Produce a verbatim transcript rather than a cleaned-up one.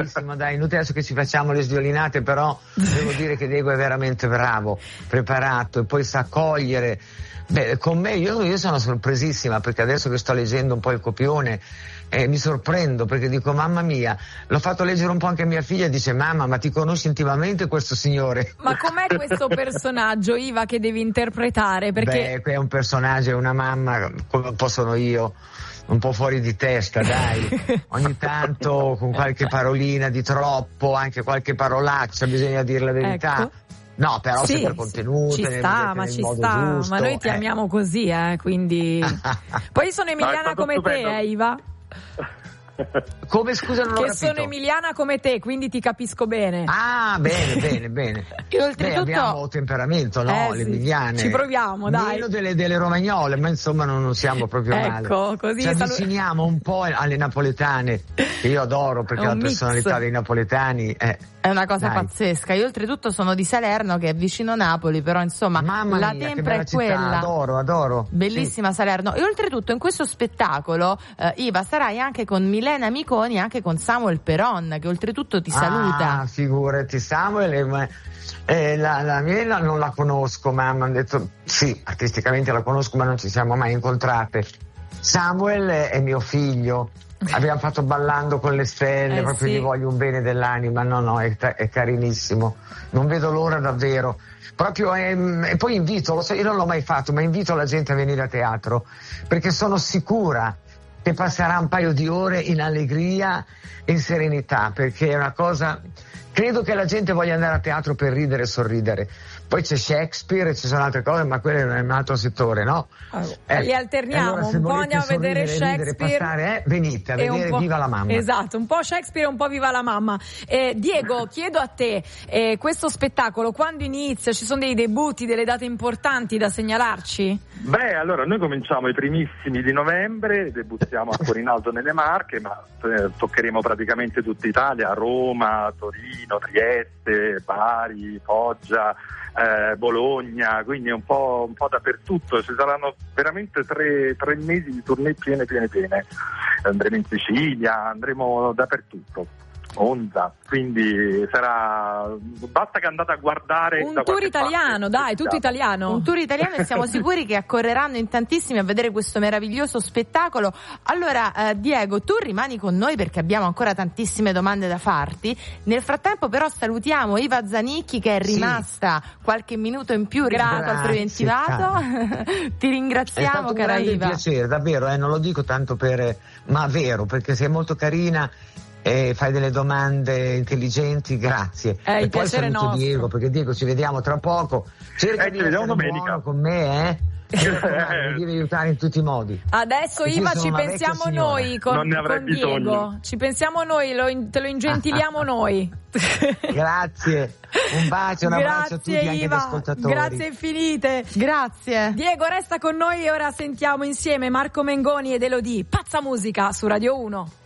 Dai, inutile adesso che ci facciamo le sviolinate, però devo dire che Diego è veramente bravo, preparato e poi sa cogliere. Beh, con me io, io sono sorpresissima, perché adesso che sto leggendo un po' il copione eh, mi sorprendo, perché dico mamma mia, l'ho fatto leggere un po' anche a mia figlia e dice mamma, ma ti conosci intimamente questo signore? Ma com'è questo personaggio, Iva, che devi interpretare? Perché Beh, è un personaggio, è una mamma come un po' sono io, un po' fuori di testa, dai. Ogni tanto con qualche parolina di troppo, anche qualche parolaccia, bisogna dire la verità. Ecco. No, però sì, sempre contenuto. ci sta, ma ci sta, giusto, ma noi ti eh. amiamo così, eh, quindi. Poi sono emiliana come stupendo. te, eh, Iva? Come, scusa, non ho Che capito. sono emiliana come te, quindi ti capisco bene. Ah, bene, bene, bene. E oltretutto Beh, abbiamo temperamento, no? Eh, le sì. emiliane. Ci proviamo, dai. Meno delle, delle romagnole, ma insomma non, non siamo proprio male. Ecco, così ci avviciniamo un po' alle napoletane, che io adoro, perché È la un mix. personalità dei napoletani è... È una cosa Dai. pazzesca. Io oltretutto sono di Salerno, che è vicino Napoli, però insomma Mamma la mia, che tempra bella è città, quella. adoro, adoro. Bellissima Salerno. E oltretutto in questo spettacolo, eh, Iva, sarai anche con Milena Miconi e anche con Samuel Peron, che oltretutto ti saluta. Ah, figurati, Samuel e ma- eh, la, la Milena non la conosco, ma mi hanno detto sì, artisticamente la conosco, ma non ci siamo mai incontrate. Samuel è, è mio figlio. Abbiamo fatto Ballando con le stelle, Eh, proprio sì. gli voglio un bene dell'anima, no no, è, è carinissimo, non vedo l'ora davvero, proprio è, e poi invito, lo so, io non l'ho mai fatto, ma invito la gente a venire a teatro, perché sono sicura che passerà un paio di ore in allegria e in serenità, perché è una cosa, credo che la gente voglia andare a teatro per ridere e sorridere. Poi c'è Shakespeare e ci sono altre cose, ma quello è un altro settore, no? Eh, li alterniamo, allora, se un po' volete andiamo a vedere sorridere, ridere, Shakespeare, passare, eh, venite a e un vedere po'- Viva la mamma. Esatto, un po' Shakespeare e un po' Viva la mamma. Eh, Diego, chiedo a te, eh, questo spettacolo quando inizia? Ci sono dei debutti, delle date importanti da segnalarci? Beh, allora noi cominciamo i primissimi di novembre, debuttiamo a Corinaldo nelle Marche, ma eh, toccheremo praticamente tutta Italia, Roma, Torino, Trieste, Bari, Foggia, eh, Bologna, quindi un po', un po' dappertutto. Ci saranno veramente tre, tre mesi di tournée piene, piene, piene. Andremo in Sicilia, andremo dappertutto. Monza, quindi sarà, basta che andate a guardare Un da tour qualche italiano, parte. dai, tutto italiano. Un tour italiano e siamo sicuri che accorreranno in tantissimi a vedere questo meraviglioso spettacolo. Allora, eh, Diego, tu rimani con noi perché abbiamo ancora tantissime domande da farti. Nel frattempo però salutiamo Iva Zanicchi, che è Sì. rimasta qualche minuto in più rispetto al Grazie, preventivato. Ti È ringraziamo, stato un cara grande Iva. piacere, davvero, eh, non lo dico tanto per, ma vero, perché sei molto carina e fai delle domande intelligenti, grazie. Eh, il e poi piacere saluto nostro. Diego, perché Diego ci vediamo tra poco. Cerca Eh, di ci vediamo essere domenica. buono con me, eh? Mi raccomando, mi devi aiutare in tutti i modi. Adesso Perché io Iva sono ci una vecchia pensiamo signora. noi con, Non ne avrei con Diego, bisogno. ci pensiamo noi, lo in- te lo ingentiliamo noi. Grazie, un bacio, un abbraccio a tutti, Grazie anche agli Iva, ascoltatori. grazie infinite. Grazie. Diego resta con noi e ora sentiamo insieme Marco Mengoni ed Elodie, Pazza Musica su Radio uno.